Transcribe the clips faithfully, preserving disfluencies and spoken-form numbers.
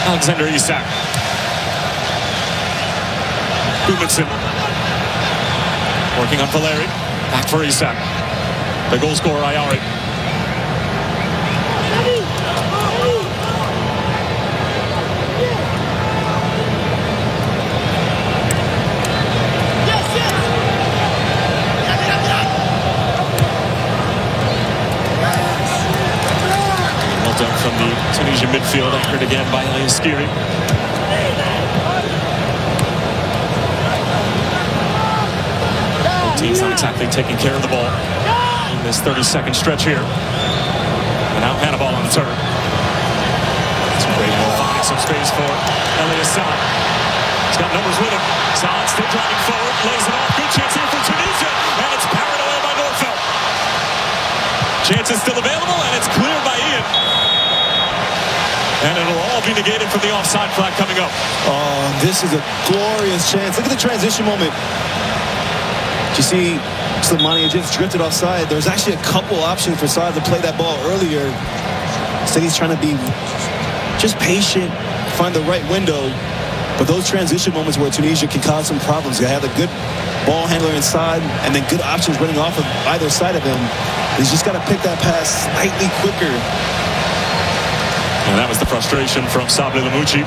Alexander Isak. Gudmundsson. Working on Valeri. Back for Isak. The goal scorer, Ayari. Well done from the Tunisian midfield, anchored again by Elias Skiri. Team's not exactly taking care of the ball in this thirty-second stretch here. And now Hannibal on the turn. It's a great ball, finding some space for Elias San. He's got numbers with him. San still driving forward, lays it off. Good chance here for Tunisia, and it's powered away by Nordfeldt. Chance is still available, and it's cleared by Ian. And it'll all be negated from the offside flag coming up. Oh, this is a glorious chance. Look at the transition moment. You see Slimani just drifted offside. There's actually a couple options for Saad to play that ball earlier. Instead, he's trying to be just patient, find the right window. But those transition moments where Tunisia can cause some problems. They have a good ball handler inside and then good options running off of either side of him. He's just got to pick that pass slightly quicker. And that was the frustration from Sabri Lamouchi.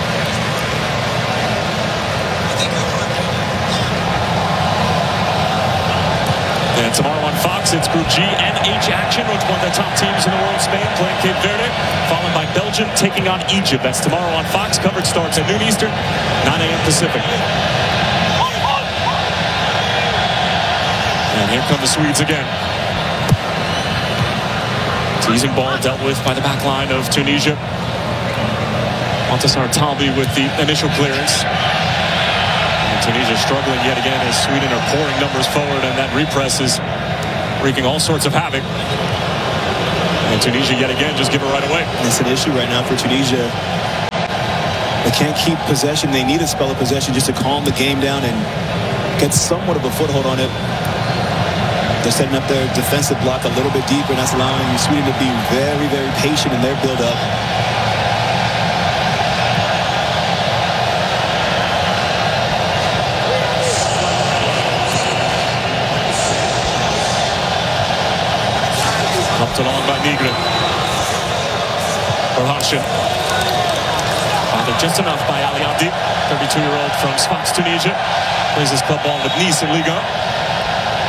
And tomorrow on Fox, it's Group G and H action with one of the top teams in the world, Spain, playing Cape Verde, followed by Belgium taking on Egypt. That's tomorrow on Fox. Coverage starts at noon Eastern, nine A M Pacific. And here come the Swedes again. Teasing ball dealt with by the back line of Tunisia. Montasar Talbi with the initial clearance. Tunisia struggling yet again as Sweden are pouring numbers forward, and that repress is wreaking all sorts of havoc. And Tunisia yet again just give it right away. It's an issue right now for Tunisia. They can't keep possession. They need a spell of possession just to calm the game down and get somewhat of a foothold on it. They're setting up their defensive block a little bit deeper, and that's allowing Sweden to be very, very patient in their build-up. Helped along by Nigren. Orhanshin. Bothered just enough by Ali Abdi, thirty-two-year-old from Sfax, Tunisia. Plays his club ball with Nice in Liga.